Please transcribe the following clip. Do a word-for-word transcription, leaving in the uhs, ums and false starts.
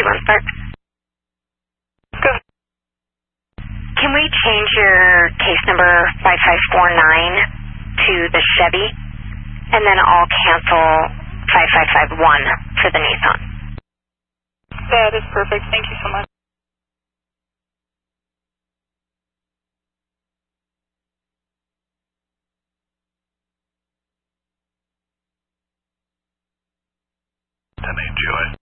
one Spark. Good. Can we change your case number five five four nine to the Chevy, and then I'll cancel five five five one for the Nissan? That is perfect. Thank you so much. ten eight Joy.